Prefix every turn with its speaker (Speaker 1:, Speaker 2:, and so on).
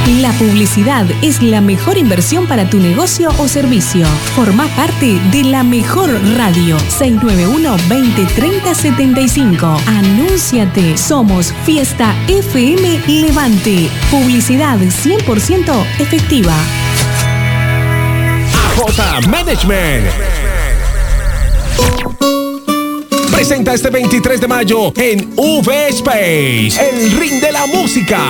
Speaker 1: La publicidad es la mejor inversión para tu negocio o servicio. Formá parte de la mejor radio. 691-2030-75. Anúnciate. Somos Fiesta FM Levante. Publicidad 100% efectiva.
Speaker 2: AJ Management presenta este 23 de mayo en V Space, el ring de la música.